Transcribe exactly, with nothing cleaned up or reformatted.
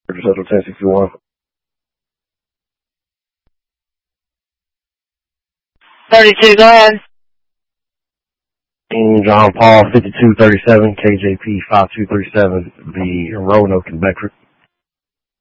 Central ten sixty-one. thirty-two, go ahead. King John Paul, fifty-two thirty-seven, K J P, five two three seven, the Roanoke in Bedford.